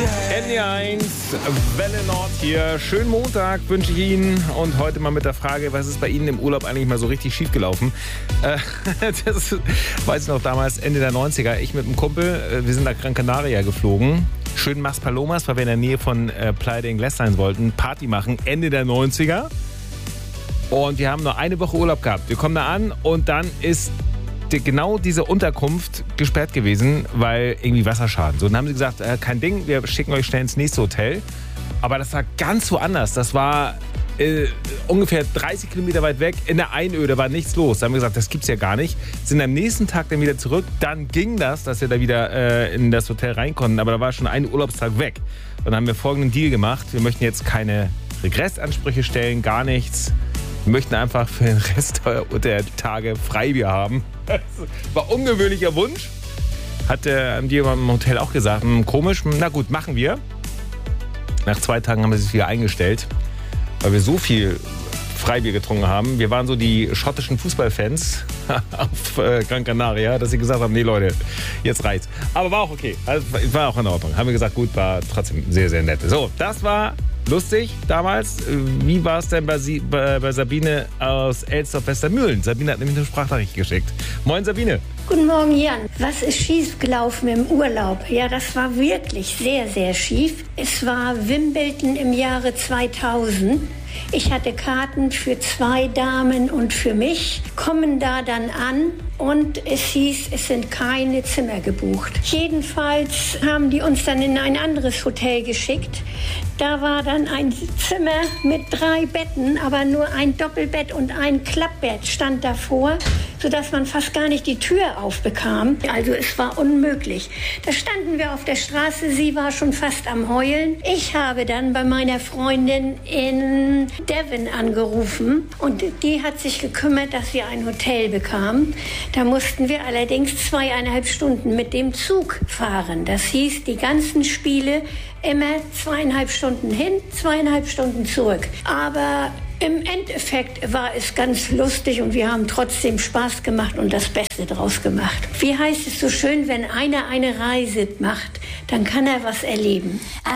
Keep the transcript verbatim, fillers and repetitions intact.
N D eins, Welle Nord hier. Schönen Montag wünsche ich Ihnen. Und heute mal mit der Frage, was ist bei Ihnen im Urlaub eigentlich mal so richtig schief gelaufen? Äh, das weiß ich noch damals, Ende der neunziger. Ich mit einem Kumpel, wir sind nach Gran Canaria geflogen. Schön Maspalomas, weil wir in der Nähe von äh, Playa de Ingles sein wollten. Party machen, Ende der neunziger. Und wir haben nur eine Woche Urlaub gehabt. Wir kommen da an und dann ist die, genau diese Unterkunft gesperrt gewesen, weil irgendwie Wasserschaden. So, dann haben sie gesagt, äh, kein Ding, wir schicken euch schnell ins nächste Hotel. Aber das war ganz woanders. Das war äh, ungefähr dreißig Kilometer weit weg. In der Einöde war nichts los. Da haben wir gesagt, das gibt's ja gar nicht. Sind am nächsten Tag dann wieder zurück. Dann ging das, dass wir da wieder äh, in das Hotel rein konnten. Aber da war schon ein Urlaubstag weg. Und dann haben wir folgenden Deal gemacht. Wir möchten jetzt keine Regressansprüche stellen, gar nichts. Wir möchten einfach für den Rest der Tage Freibier haben. Das war ein ungewöhnlicher Wunsch. Hat äh, haben die im Hotel auch gesagt. Hm, komisch, na gut, machen wir. Nach zwei Tagen haben wir sich wieder eingestellt, weil wir so viel Freibier getrunken haben. Wir waren so die schottischen Fußballfans auf äh, Gran Canaria, dass sie gesagt haben, nee Leute, jetzt reicht's. Aber war auch okay. Also, war auch in Ordnung. Haben wir gesagt, gut, war trotzdem sehr, sehr nett. So, das war lustig damals. Wie war es denn bei, Sie, bei, bei Sabine aus Elsdorf-Westermühlen? Sabine hat nämlich eine Sprachnachricht geschickt. Moin Sabine. Guten Morgen Jan. Was ist schief gelaufen im Urlaub? Ja, das war wirklich sehr, sehr schief. Es war Wimbledon im Jahre zweitausend. Ich hatte Karten für zwei Damen und für mich, kommen da dann an und es hieß, es sind keine Zimmer gebucht. Jedenfalls haben die uns dann in ein anderes Hotel geschickt. Da war dann ein Zimmer mit drei Betten, aber nur ein Doppelbett und ein Klappbett stand davor, sodass man fast gar nicht die Tür aufbekam. Also es war unmöglich. Da standen wir auf der Straße, sie war schon fast am Heulen. Ich habe dann bei meiner Freundin in Devon angerufen und die hat sich gekümmert, dass wir ein Hotel bekamen. Da mussten wir allerdings zweieinhalb Stunden mit dem Zug fahren. Das hieß, die ganzen Spiele immer zweieinhalb Stunden hin, zweieinhalb Stunden zurück. Aber im Endeffekt war es ganz lustig und wir haben trotzdem Spaß gemacht und das Beste draus gemacht. Wie heißt es so schön, wenn einer eine Reise macht, dann kann er was erleben.